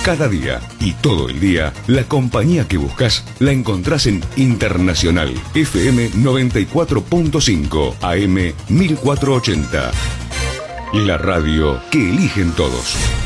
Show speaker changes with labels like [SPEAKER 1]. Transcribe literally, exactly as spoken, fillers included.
[SPEAKER 1] Cada día y todo el día, la compañía que buscas la encontrás en Internacional F M noventa y cuatro punto cinco, A M mil cuatrocientos ochenta. La radio que eligen todos.